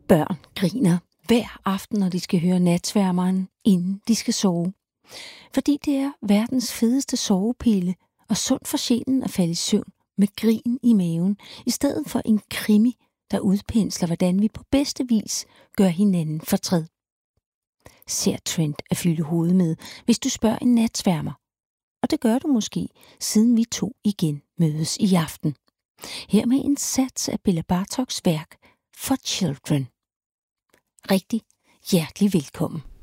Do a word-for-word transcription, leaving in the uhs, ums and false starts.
Børn griner hver aften, når de skal høre Natsværmeren, inden de skal sove. Fordi det er verdens fedeste sovepille og sundt for sjælen at falde i søvn med grin i maven, i stedet for en krimi, der udpensler, hvordan vi på bedste vis gør hinanden fortræd. Ser Trent at fylde hovedet med, hvis du spørger en natsværmer. Og det gør du måske, siden vi to igen mødes i aften. Her med en sats af Bela Bartoks værk For Children. Rigtig hjertelig velkommen.